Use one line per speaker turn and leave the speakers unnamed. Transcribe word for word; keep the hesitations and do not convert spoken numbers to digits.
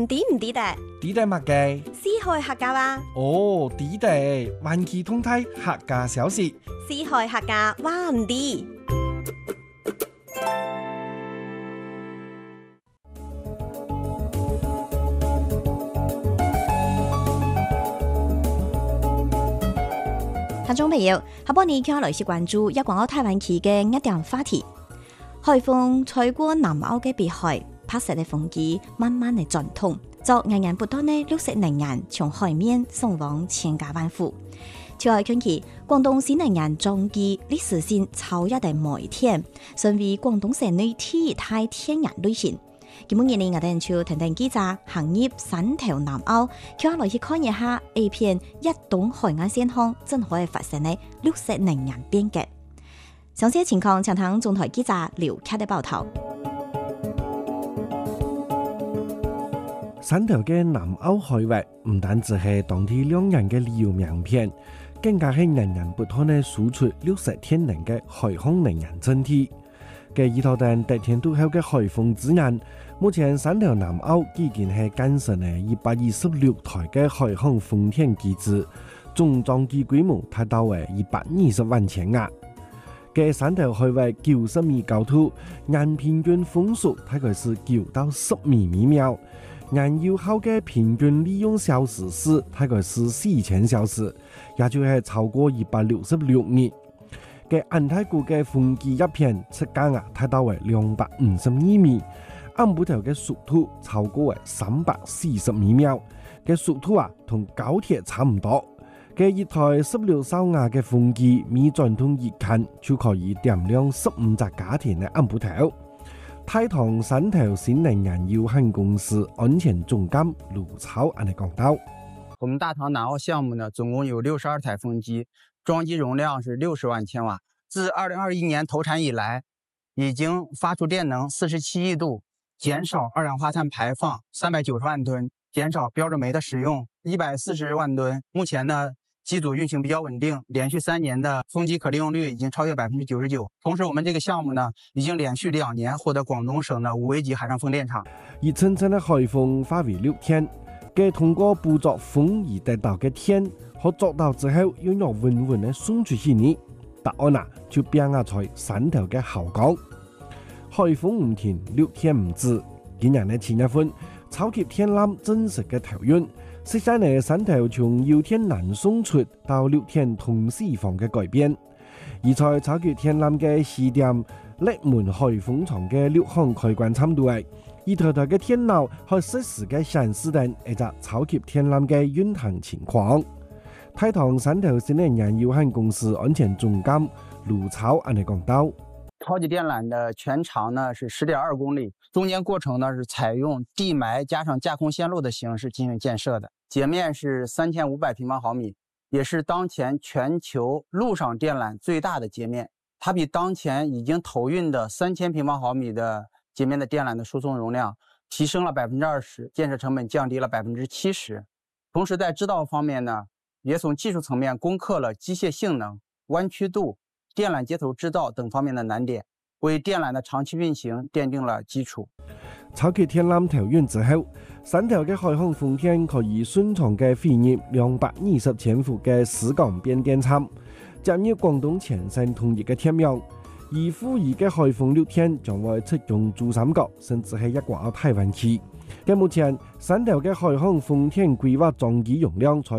唔抵唔抵得？
抵得乜嘅？
四海客家話。
哦，抵得，萬期通泰客家小事。
四海客家話唔抵。聽眾朋友，下半年接來是關注一港澳台灣區嘅一點話題。海風吹過南澳嘅北海，拍攝嘅風機慢慢嘅轉動，就硬硬不斷嘅綠色能源從海面送往千家萬戶。潮海近期，廣東省能源總機歷史性超越嘅每天，成為廣東省內第一大天然類型。今日呢，我哋就聽聽記者行業山頭南澳，叫來去看一下 A 片一東海岸線上正可以發生嘅綠色能源變革。詳細情況，請聽中台記者劉克的報道。
山頭嘅南澳海域唔單止係當地兩人嘅旅遊名片，更加係人人不斷嘅輸出綠色天然嘅海空能源整體。嘅依套等得天獨厚嘅海風資源，目前山頭南澳已經係建成嘅一百二十六台嘅海空風電機制，總裝機規模達到嘅一百二十萬千瓦。嘅山頭海域九十米高度，按平均風速大概是九到十米每秒，按有效嘅平均利用小時是大概是四千小時，也就係超過一百六十六年。嘅安太古嘅風機一片設計啊，達到為兩百五十二米，暗部頭嘅速度超過為三百四十每秒，嘅速度啊同高鐵差唔多。嘅一台十六兆瓦嘅風機，每轉動一間就可以點亮十五隻家庭嘅暗部頭。太堂山頭新能源有限公司安全總監盧超安尼講到：
我們大棠南澳項目呢，總共有六十二台風機。裝機容量是六十萬千瓦，自二零二一年投產以來，已經發出電能四十七億度，減少二氧化碳排放三百九十萬噸，減少標準煤的使用一百四十萬噸。目前呢，機組運行比較穩定，連續三年的風機可利用率已經超越百分之九十九。同時，我們這個項目呢，已經連續兩年獲得廣東省的五 A 級海上風電場。
一層層的海風化為六天，嘅通過捕捉風而得到嘅天。可做到之後，要用穩穩的送出去呢？答案啊，就變壓在山頭嘅後港。海風唔停，六天唔止。今日呢前一份超級天纜真實嘅投運，實際呢山頭從有天南送出到六天同時放嘅改變。而在超級天纜嘅試點，瀝門海風場嘅六項開關參度嘅，一台台嘅天腦可實時嘅顯示定一隻超級天纜嘅運行情況。太堂山頭新能源有限公司安全總監盧超安尼講到：
超級電纜的全長呢是十點二公里，中間過程呢是採用地埋加上架空線路的形式進行建設的，截面是三千五百平方毫米，也是當前全球陸上電纜最大的截面。它比當前已經投運的三千平方毫米的截面的電纜的輸送容量提升了百分之二十，建設成本降低了百分之七十。同時在制造方面呢，也從技術層面攻克了機械性能、彎曲度、電纜接頭製造等方面的難點，為電纜的長期運行奠定了基礎。
超級天纜投運之後，山頭嘅海空風電可以順暢嘅飛入兩百二十千伏嘅市港變電站，接入廣東全省統一嘅天網。而富裕嘅海風六天將會適用珠三角，甚至係一港澳台灣區。嘅目前，山頭嘅海空風電規劃裝機容量